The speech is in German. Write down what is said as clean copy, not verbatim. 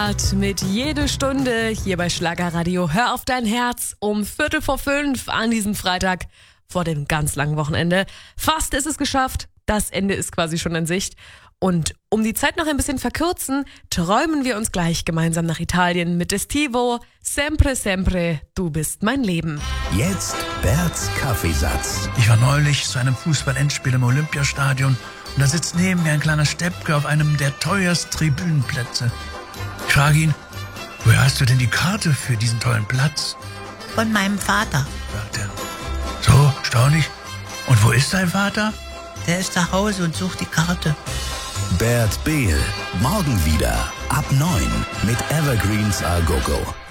Start mit Jede Stunde hier bei Schlagerradio. Hör auf dein Herz um 4:45 an diesem Freitag vor dem ganz langen Wochenende. Fast ist es geschafft, das Ende ist quasi schon in Sicht. Und um die Zeit noch ein bisschen verkürzen, träumen wir uns gleich gemeinsam nach Italien mit Estivo. Sempre, sempre, du bist mein Leben. Jetzt Berts Kaffeesatz. Ich war neulich zu einem Fußball-Endspiel im Olympiastadion und da sitzt neben mir ein kleiner Steppke auf einem der teuersten Tribünenplätze. Ich frage ihn, woher hast du denn die Karte für diesen tollen Platz? Von meinem Vater. Sagt er. So, erstaunlich. Und wo ist dein Vater? Der ist zu Hause und sucht die Karte. Bert Behl. Morgen wieder ab 9 mit Evergreens A Go Go.